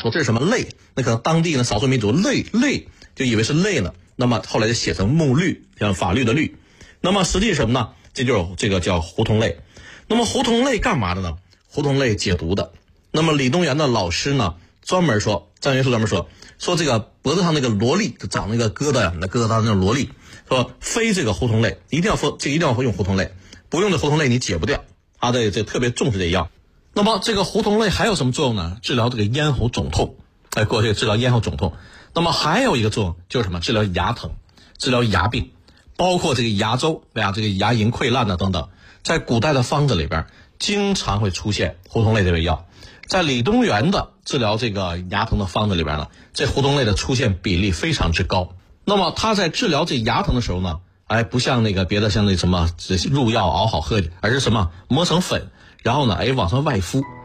说这是什么类，那可能当地呢少数民族类就以为是类呢，那么后来就写成木律，像法律的律。那么实际什么呢？这就是这个叫胡同类。那么胡同类干嘛的呢？胡同类解毒的。那么李东垣的老师呢专门说，张元素专门说这个脖子上那个萝莉，就长那个疙瘩呀，那疙瘩那种萝莉，说非这个胡同类，一定要用胡同类，不用这胡同类你解不掉。他这特别重视这一样。那么这个胡同类还有什么作用呢？治疗这个咽喉肿痛，过去治疗咽喉肿痛。那么还有一个作用就是什么？治疗牙疼，治疗牙病，包括这个牙周，这个牙龈溃烂等等，在古代的方子里边经常会出现胡同类这味药。在李东垣的治疗这个牙疼的方子里边呢，这胡同类的出现比例非常之高。那么他在治疗这牙疼的时候呢，不像那个别的像那什么入药熬好喝，而是什么磨成粉，然后呢往上外敷。